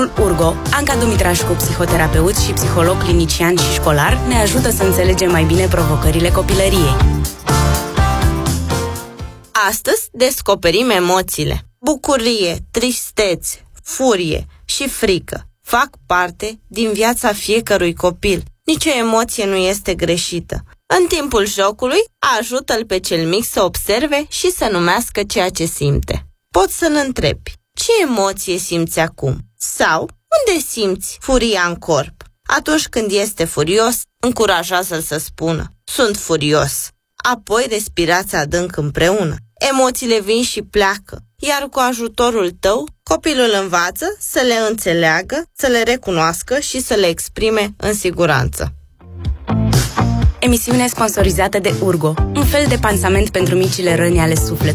Urgo, Anca Dumitrașcu, psihoterapeut și psiholog clinician și școlar, ne ajută să înțelegem mai bine provocările copilăriei. Astăzi descoperim emoțiile. Bucurie, tristețe, furie și frică fac parte din viața fiecărui copil. Nici o emoție nu este greșită. În timpul jocului, ajută-l pe cel mic să observe și să numească ceea ce simte. Poți să-l întrebi: ce emoție simți acum? Sau, unde simți furia în corp? Atunci când este furios, încurajează-l să spună: sunt furios. Apoi respirați adânc împreună. Emoțiile vin și pleacă, iar cu ajutorul tău, copilul învață să le înțeleagă, să le recunoască și să le exprime în siguranță. Emisiune sponsorizată de Urgo, un fel de pansament pentru micile răni ale sufletului.